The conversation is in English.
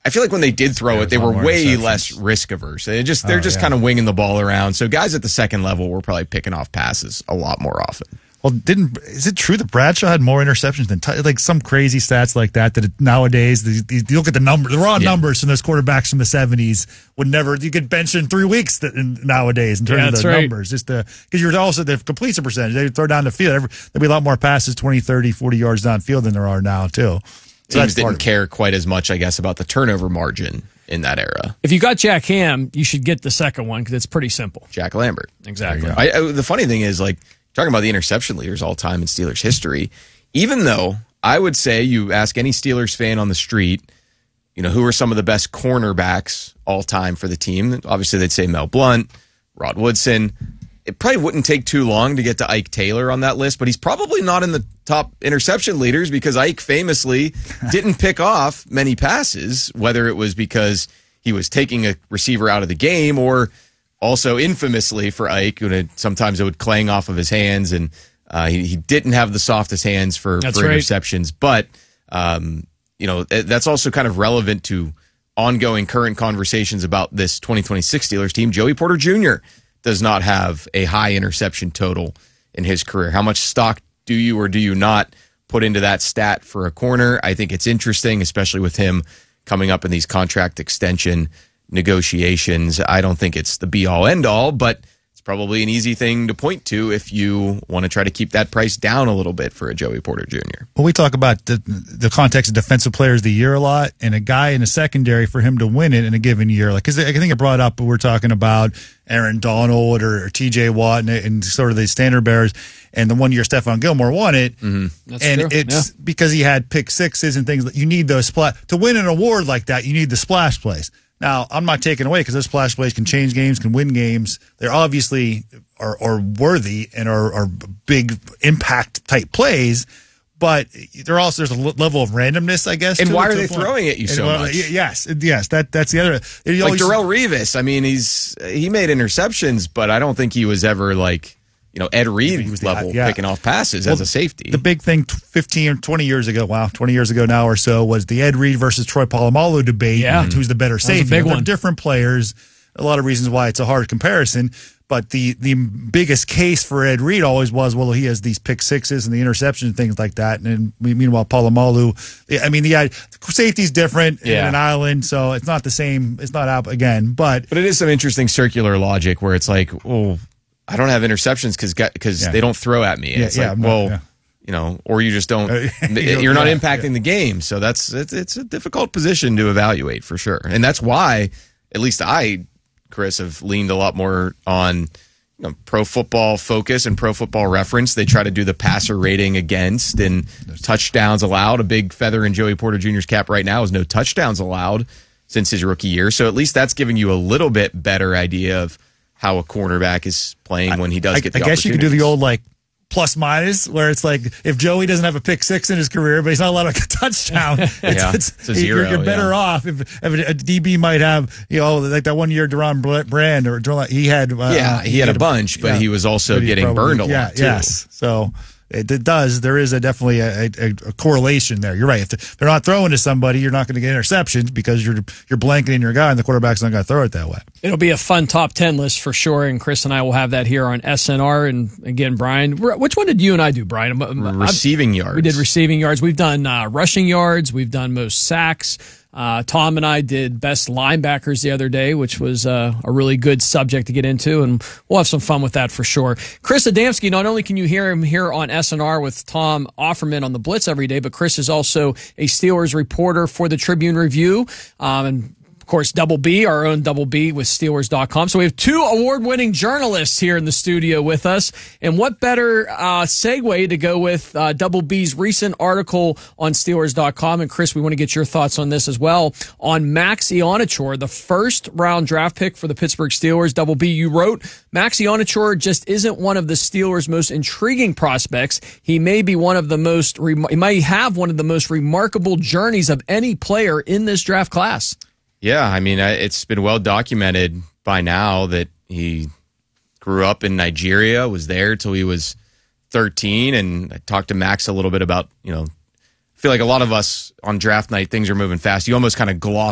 I feel like when they did throw it, they were way less risk averse. They're just kind of winging the ball around. So guys at the second level were probably picking off passes a lot more often. Well, is it true that Bradshaw had more interceptions than like some crazy stats like that? That nowadays, you look at the raw numbers from those quarterbacks from the 70s would never. You could bench in 3 weeks nowadays in terms of the numbers, just because you're also the completion percentage. They throw down the field. There'll be a lot more passes, 20, 30, 40 yards downfield than there are now too. So teams didn't care quite as much, I guess, about the turnover margin in that era. If you got Jack Ham, you should get the second one because it's pretty simple. Jack Lambert, exactly. The funny thing is, like, talking about the interception leaders all time in Steelers history, even though I would say you ask any Steelers fan on the street, who are some of the best cornerbacks all time for the team, obviously they'd say Mel Blount, Rod Woodson. It probably wouldn't take too long to get to Ike Taylor on that list, but he's probably not in the top interception leaders because Ike famously didn't pick off many passes, whether it was because he was taking a receiver out of the game or also infamously for Ike, sometimes it would clang off of his hands, and he didn't have the softest hands for interceptions. But, that's also kind of relevant to ongoing current conversations about this 2026 Steelers team. Joey Porter Jr. does not have a high interception total in his career. How much stock do you or do you not put into that stat for a corner? I think it's interesting, especially with him coming up in these contract extension negotiations. I don't think it's the be-all, end-all, but it's probably an easy thing to point to if you want to try to keep that price down a little bit for a Joey Porter Jr. Well, we talk about the context of defensive players of the year a lot, and a guy in the secondary for him to win it in a given year. Like, because I think it brought up, we're talking about Aaron Donald or T.J. Watt and sort of the standard bearers, and the 1 year Stephon Gilmore won it. Mm-hmm. And true. It's because he had pick sixes and things. You need those to win an award like that, you need the splash plays. Now, I'm not taking away because those splash plays can change games, can win games. They're obviously are worthy and are big impact type plays, but there's a level of randomness, I guess. And why are they throwing at you so much? Yes, that's the other. Like Darrelle Revis, I mean, he made interceptions, but I don't think he was ever like, Ed Reed level picking off passes as a safety. The big thing 15 or 20 years ago, 20 years ago now or so, was the Ed Reed versus Troy Polamalu debate. Yeah. Who's the better safety? Big one. They're different players. A lot of reasons why it's a hard comparison. But the biggest case for Ed Reed always was, well, he has these pick sixes and the interception and things like that. And meanwhile, Polamalu, safety's different in an island, so it's not the same. It's not out again. But it is some interesting circular logic where it's like, oh, I don't have interceptions because they don't throw at me. It's or you just don't. You're not impacting the game, so it's a difficult position to evaluate for sure, and that's why at least I, Chris, have leaned a lot more on Pro Football Focus and Pro Football Reference. They try to do the passer rating against and touchdowns allowed. A big feather in Joey Porter Jr.'s cap right now is no touchdowns allowed since his rookie year, so at least that's giving you a little bit better idea of how a cornerback is playing when he does get the opportunity. I guess you could do the old plus minus, where it's like if Joey doesn't have a pick six in his career, but he's not allowed a touchdown, it's a zero. You're better off if a DB might have, like that 1 year Deron Brand or he had. He had a bunch, but he was also getting burned a lot too. Yes, so. It does. There is definitely a correlation there. You're right. If they're not throwing to somebody, you're not going to get interceptions because you're blanketing your guy, and the quarterback's not going to throw it that way. It'll be a fun top 10 list for sure, and Chris and I will have that here on SNR. And again, Brian, which one did you and I do, Brian? Receiving yards. We did receiving yards. We've done rushing yards. We've done most sacks. Tom and I did best linebackers the other day, which was a really good subject to get into, and we'll have some fun with that for sure. Chris Adamski, not only can you hear him here on SNR with Tom Offerman on the Blitz every day, but Chris is also a Steelers reporter for the Tribune Review, and of course, Double B, our own Double B with Steelers.com. So we have two award-winning journalists here in the studio with us. And what better segue to go with Double B's recent article on Steelers.com. And Chris, we want to get your thoughts on this as well. On Max Ionachor, the first-round draft pick for the Pittsburgh Steelers. Double B, you wrote, Max Ionachor just isn't one of the Steelers' most intriguing prospects. He may be one of the most, he might have one of the most remarkable journeys of any player in this draft class. Yeah, I mean, it's been well documented by now that he grew up in Nigeria, was there till he was 13, and I talked to Max a little bit about, I feel like a lot of us on draft night, things are moving fast. You almost kind of gloss